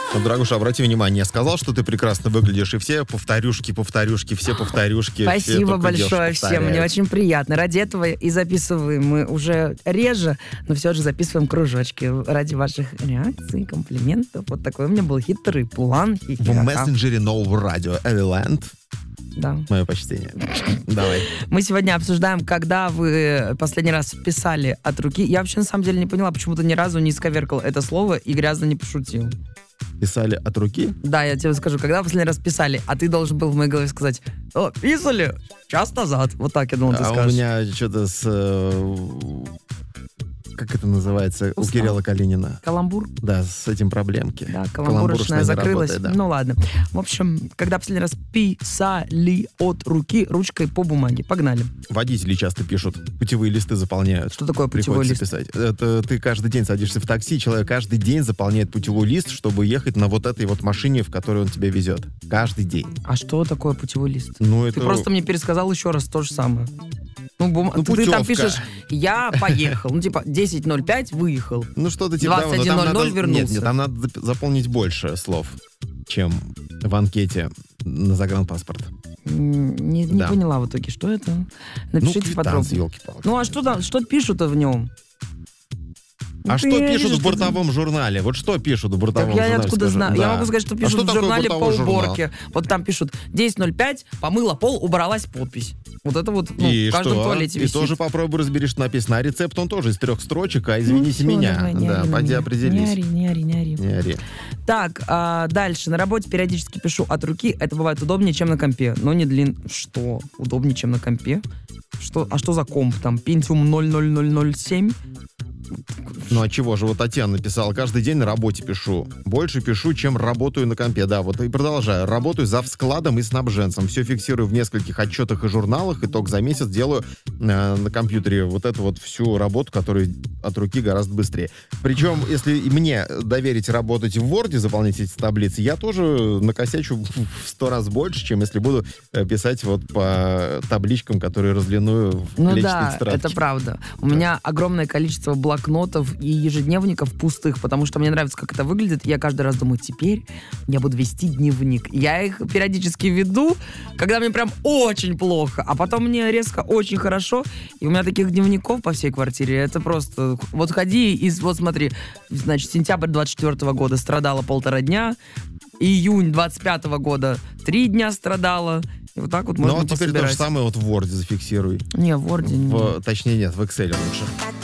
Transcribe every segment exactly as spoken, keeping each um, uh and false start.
Ну, дорогуша, обрати внимание, я сказал, что ты прекрасно выглядишь, и все повторюшки, повторюшки, все повторюшки. Спасибо все большое всем, мне очень приятно. Ради этого и записываем мы уже реже, но все же записываем кружочки ради ваших реакций, комплиментов. Вот такой у меня был хитрый план. В мессенджере нового радио Эвиленд. Да. Мое почтение. Давай. Мы сегодня обсуждаем, когда вы последний раз писали от руки. Я вообще на самом деле не поняла, почему ты ни разу не исковеркал это слово и грязно не пошутил. Писали от руки? Да, я тебе скажу, когда последний раз писали, а ты должен был в моей голове сказать: о, писали час назад. Вот так я думал, ты а скажешь. У меня что-то с... Как это называется? Устал. У Кирилла Калинина. Каламбур? Да, с этим проблемки. Да, каламбурочная закрылась. Работает, да. Ну ладно. В общем, когда последний раз писали от руки ручкой по бумаге. Погнали. Водители часто пишут, путевые листы заполняют. Что такое путевой лист? Писать. Это ты каждый день садишься в такси, человек каждый день заполняет путевой лист, чтобы ехать на вот этой вот машине, в которой он тебя везет. Каждый день. А что такое путевой лист? Ну, ты это... просто мне пересказал еще раз то же самое. Ну, бум... ну, ты там пишешь: я поехал. Ну, типа, десять ноль пять выехал. Ну, что-то типа того. двадцать один ноль ноль вернулся. Нет, нет, там надо заполнить больше слов, чем в анкете на загранпаспорт. Не, не да. поняла в итоге, что это. Напишите ну, подробно. Елки-палки. Ну, а что там, что пишут в нем? А ну, что пишут в бортовом ты... журнале? Вот что пишут в бортовом так журнале? Я откуда скажу? знаю? Да. Я могу сказать, что пишут а что в журнале по уборке. Журнал? Вот там пишут: десять ноль пять, помыла пол, убралась подпись. Вот это вот ну, и в каждом что? туалете И висит. тоже попробуй разберешь, что написано. А рецепт он тоже из трех строчек, а извините ну, меня. Давай, не да, ори пойди определись. Не ори, не ори, не ори. Не ори. Так, а, дальше. На работе периодически пишу от руки. Это бывает удобнее, чем на компе. Но не длин... Что? Удобнее, чем на компе? Что? А что за комп там? Pentium ноль ноль ноль ноль семь? Ну а чего же, вот Татьяна написала: каждый день на работе пишу. Больше пишу, чем работаю на компе. Да, вот и продолжаю. Работаю завскладом и снабженцем. Все фиксирую в нескольких отчетах и журналах. Итог за месяц делаю э, на компьютере вот эту вот всю работу, которая от руки гораздо быстрее. Причем, если мне доверить работать в Word, заполнять эти таблицы, я тоже накосячу в сто раз больше, чем если буду писать вот по табличкам, которые разлиную в ну клетчатой да, тетрадке. это правда. У да. меня огромное количество блокнотов и ежедневников пустых, потому что мне нравится, как это выглядит. Я каждый раз думаю: теперь я буду вести дневник. Я их периодически веду, когда мне прям очень плохо, а потом мне резко очень хорошо. И у меня таких дневников по всей квартире, это просто... Вот ходи и вот смотри, значит, сентябрь двадцать четвёртого года страдала полтора дня, июнь двадцать пятого года три дня страдала. И вот так вот можно Ну, а теперь пособирать. то же самое вот в Word зафиксируй. Не, в Word не. В, точнее, нет, в Excel лучше.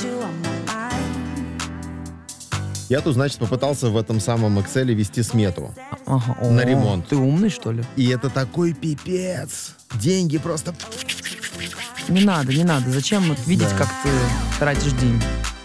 Я тут, значит, попытался в этом самом Excel вести смету ага. на О, ремонт. Ты умный, что ли? И это такой пипец. Деньги просто... Не надо, не надо. Зачем видеть, да. как ты тратишь деньги?